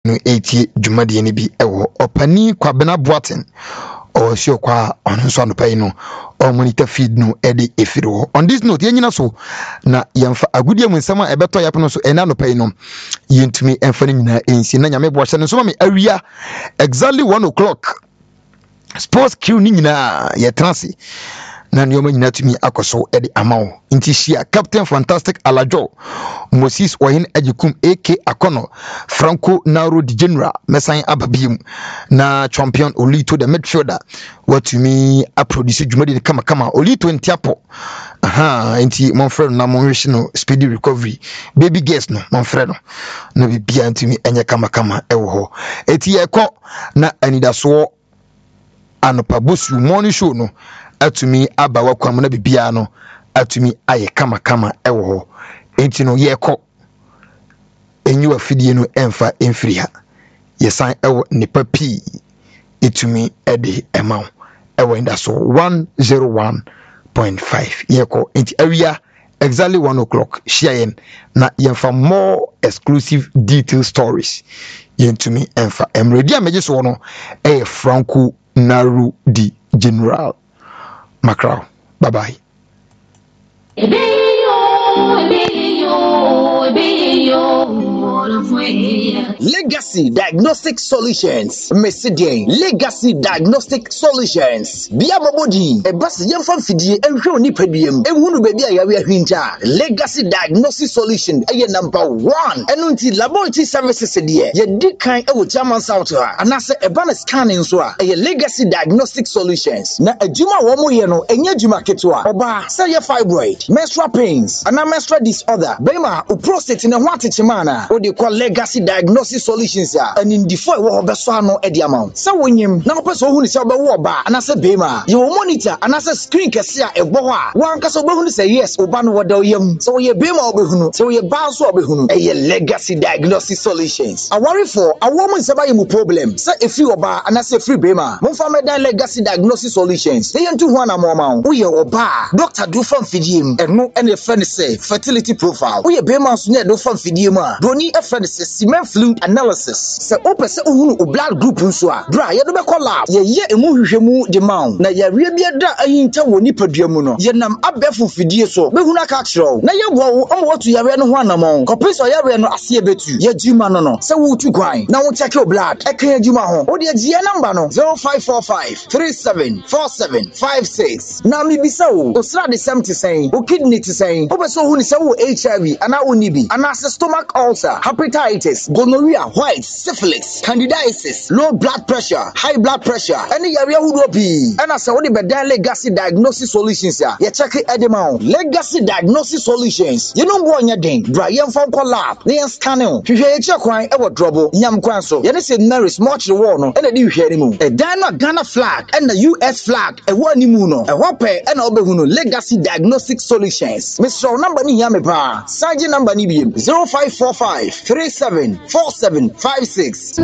no etie dwumade ne bi ewo opani Kwabena Boateng or sio kwa onso anopai no or monitor feed no ede efiro. On this note yenyina so na yemfa agudie mu nsema ebeto yapono so ena anopai no yentumi emfa ne nyina ensi na nyame bo hye no so ma me awia exactly 1 o'clock sports queue ni nyina ye transi na nyoma nyina tumi akoso ede amawo nti hia Captain Fantastic Alajo Moses Ohin Ajikum AK Akono Franco Nauro di General Mesan Ababim na champion Olito the midfielder watumi a produce dwumade kama Olito ntiapo nti monfred na monhwe no speedy recovery baby guest no monfred no bibia ntumi enye kama ewo ho eti yeko na anidaso anopa bosu morning show no atumi aba wakwam na bibia no atumi aye kama ewo ho enti no yeko enyu afidie no emfa emfiri ha yesan ewo nipa pi etumi ede emaw ewo inda so 101.5 yeko enti awia exactly 1 o'clock share na yemfa more exclusive detailed stories yentumi emfa emredi ameje so no Franco Naru di General Macron. Bye bye. Legacy Diagnostic Solutions. Mesidian Legacy Diagnostic Solutions. Bia Babodi, a bus yam from Fiji and Roni Pedium, and Wunu Baby Hinja. Legacy Diagnostic Solution, a number 1. And until laboratory services a year, ye did kind of German South, and I say a banner scanning so a Legacy Diagnostic Solutions. Na a Juma Womoyano, and Yajuma Ketua, Oba, say a fibroid, menstrual pains, and a menstrual disorder, Bema, who prostate in a Watichamana, what you call Legacy Diagnostic Solutions, and in the 4 war Besano Eddie amount. So when you now person who is about Waba, and I say Bema, you monitor, and I say screen Cassia, a boa, one Casobahun say yes, Obano Wadoyum, so ye Bema Obehunu, so ye Baso Obehunu, a Legacy Diagnostic Solutions. I worry for a woman's about problem, say a few Oba, and I say free Bema, Monfameda Legacy Diagnostic Solutions, they into one amount, we are Oba, Doctor do from Fidim, and no any friend say fertility profile, we are Bema Sunet do from Fidima, Brony a friend says cement fluid analysis, say open say blood group unswa, dry, you don't call out, ye emu demand, na ya rebia da ayinta woni paduamuno, ye nam abefu fidie so, behuna catchrow, na ye wo what to yare no one among, copis or yare no asie betu, ye juma no, say wo to grind, now check your blood, a can juma home, or the G number no, 0545 374756. Now me be so, o sra de 70 saying, o kidney to saying, o so who is HIV, and I only be, and as a stomach ulcer, hepatitis, gonorrhea, white, syphilis, candidiasis, low blood pressure, high blood pressure, any area who be, and as a only better Legacy Diagnosis Solutions, you check it at the mount. Legacy Diagnosis Solutions, you know what you're doing, Brian from Collab, the scanning, you hear your crying, ever trouble, Yam Quanso, you see, Mary's much the war, and a new hearing moon, a Ghana flag, and the US flag, a one muno, a whoppe, and Obehuno, Legacy Diagnostic Solutions. Mr. Number Niyamipa, Sergeant number Nibium, 0545 374756.